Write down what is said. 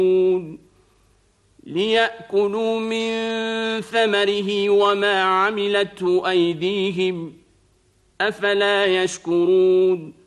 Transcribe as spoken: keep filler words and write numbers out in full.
ليأكلوا من ثمره وما عملته أيديهم أفلا يشكرون